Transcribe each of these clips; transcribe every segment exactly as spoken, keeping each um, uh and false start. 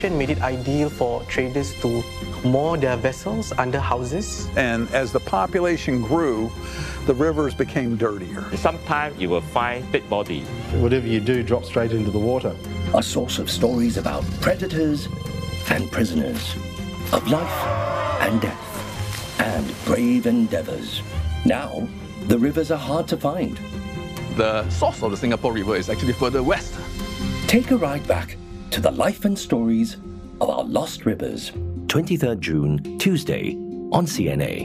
made it ideal for traders to moor their vessels under houses. And as the population grew, the rivers became dirtier. Sometimes you will find dead body. Whatever you do drops straight into the water. A source of stories about predators and prisoners, of life and death, and brave endeavors. Now, the rivers are hard to find. The source of the Singapore River is actually further west. Take a ride back to the life and stories of our lost rivers. twenty-third June, Tuesday, on C N A.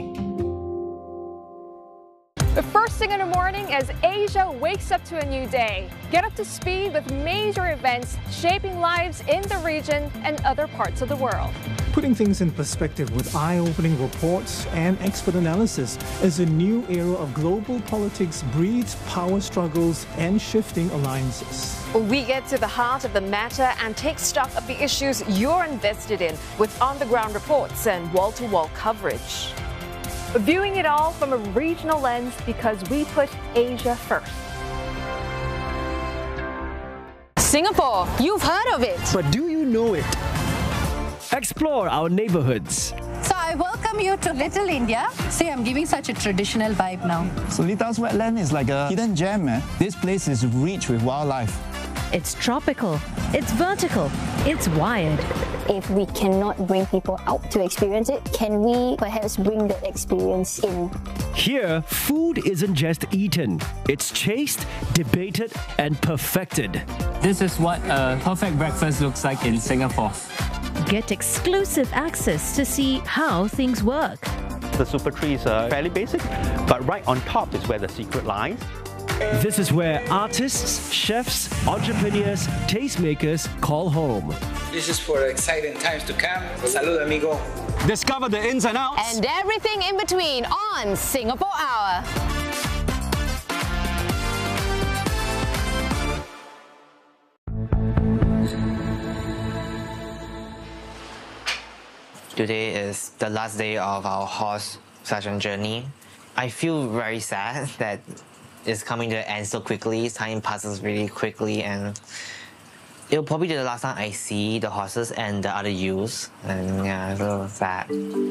The first thing in the morning as Asia wakes up to a new day. Get up to speed with major events shaping lives in the region and other parts of the world. Putting things in perspective with eye-opening reports and expert analysis as a new era of global politics breeds power struggles and shifting alliances. We get to the heart of the matter and take stock of the issues you're invested in with on-the-ground reports and wall-to-wall coverage. Viewing it all from a regional lens because we put Asia first. Singapore, you've heard of it. But do you know it? Explore our neighborhoods. So I welcome you to Little India. See, I'm giving such a traditional vibe now. Solita's wetland is like a hidden gem, man. This place is rich with wildlife. It's tropical, it's vertical, it's wired. If we cannot bring people out to experience it, can we perhaps bring the experience in? Here, food isn't just eaten. It's chased, debated, and perfected. This is what a perfect breakfast looks like in Singapore. Get exclusive access to see how things work. The super trees are fairly basic, but right on top is where the secret lies. This is where artists, chefs, entrepreneurs, tastemakers call home. This is for exciting times to come. Salud, amigo. Discover the ins and outs. And everything in between on Singapore Hour. Today is the last day of our horse session journey. I feel very sad that it's coming to an end so quickly. Time passes really quickly, and it'll probably be the last time I see the horses and the other ewes. And yeah, so sad.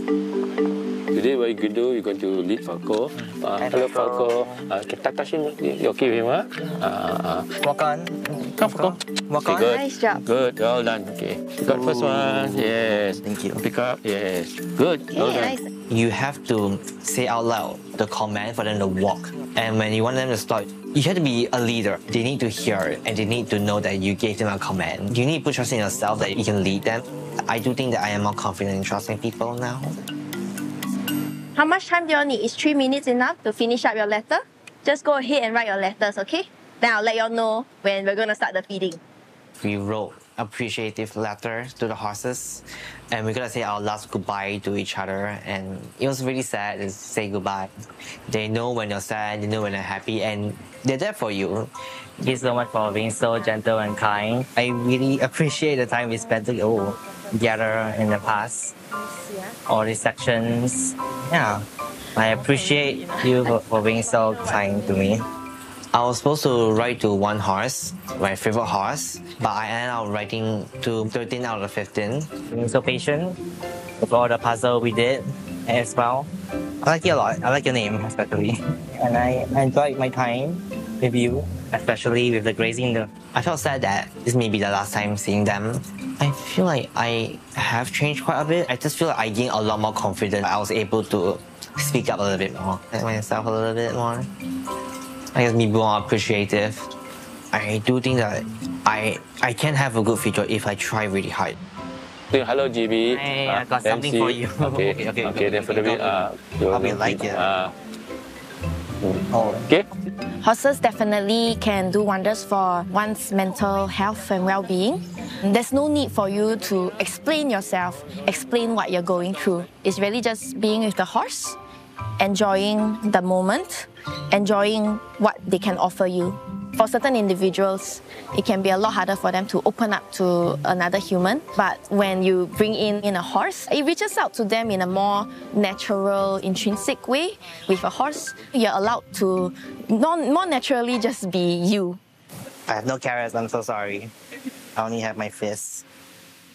Today what you're going to do, you're going to lead Falco. Uh, hello Falco. Uh, kita touching, you okay with him? Huh? Uh, uh. Walk on. Come Falco. Walk okay, on. Good. Nice job. Good, well done. Okay. Got first one. Yes. Thank you. Pick up. Yes. Good. Well done. Nice. You have to say out loud the command for them to walk. And when you want them to start, you have to be a leader. They need to hear it, and they need to know that you gave them a command. You need to put trust in yourself that you can lead them. I do think that I am more confident in trusting people now. How much time do you need? Is three minutes enough to finish up your letter? Just go ahead and write your letters, okay? Then I'll let you all know when we're going to start the feeding. We wrote appreciative letters to the horses, and we're gonna say our last goodbye to each other, and it was really sad to say goodbye. They know when you're sad, they know when you're happy, and they're there for you. Thank you so much for being so gentle and kind. I really appreciate the time we spent together in the past. All these sections, yeah. I appreciate you for, for being so kind to me. I was supposed to write to one horse, my favorite horse, but I ended up writing to thirteen out of fifteen. Being so patient with all the puzzle we did as well. I like you a lot. I like your name especially. And I enjoyed my time with you, especially with the grazing. I felt sad that this may be the last time seeing them. I feel like I have changed quite a bit. I just feel like I gained a lot more confidence. I was able to speak up a little bit more, let myself a little bit more. I guess be more appreciative. I do think that I I can have a good future if I try really hard. Hello, G B. Hey, uh, I got something M C. for you. Okay, okay, okay. Okay, definitely. Uh, I'll be like it. Uh, okay. Horses definitely can do wonders for one's mental health and well-being. There's no need for you to explain yourself, explain what you're going through. It's really just being with the horse, enjoying the moment, enjoying what they can offer you. For certain individuals, it can be a lot harder for them to open up to another human. But when you bring in, in a horse, it reaches out to them in a more natural, intrinsic way. With a horse, you're allowed to non, more naturally just be you. I have no carrots, I'm so sorry. I only have my fists.